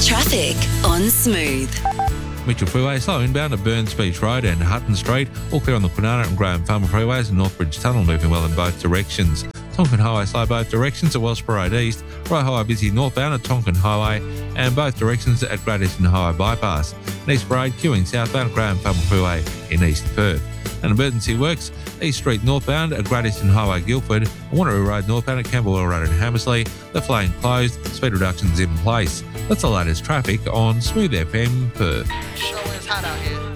Traffic on Smooth. Mitchell Freeway slow inbound at Burns Beach Road and Hutton Street. All clear on the Kwinana and Graham Farmer Freeways and Northbridge Tunnel, moving well in both directions. Tonkin Highway slow both directions at Wellsborough Road East. Roy Highway busy northbound at Tonkin Highway and both directions at Great Eastern Highway Bypass. And East Parade queuing southbound at Graham Farmer Freeway in East Perth. And emergency works, East Street northbound at Great Eastern Highway Guildford, and Wanneroo Road northbound at Camberwell Road in Hammersley. Left lane closed, speed reductions in place. That's the latest traffic on Smooth FM Perth. Sure is hot out here.